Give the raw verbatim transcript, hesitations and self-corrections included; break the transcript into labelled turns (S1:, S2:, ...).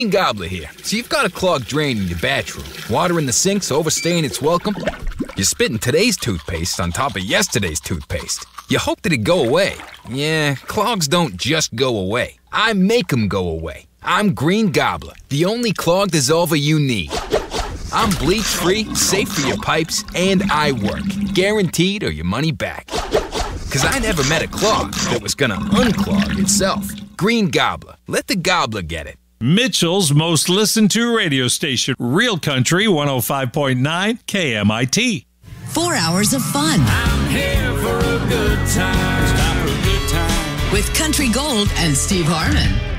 S1: Gobbler here. So you've got a clogged drain in your bathroom. Water in the sink's overstaying its welcome. You're spitting today's toothpaste on top of yesterday's toothpaste. You hope that it'd go away. Yeah, clogs don't just go away. I make them go away. I'm Green Gobbler, the only clog dissolver you need. I'm bleach-free, safe for your pipes, and I work. Guaranteed or your money back. Because I never met a clog that was gonna unclog itself. Green Gobbler. Let the gobbler get it.
S2: Mitchell's most listened to radio station, Real Country one oh five point nine K M I T.
S3: Four hours of fun.
S4: I'm here for a good time. Stop for a good time.
S3: With Country Gold and Steve Harmon.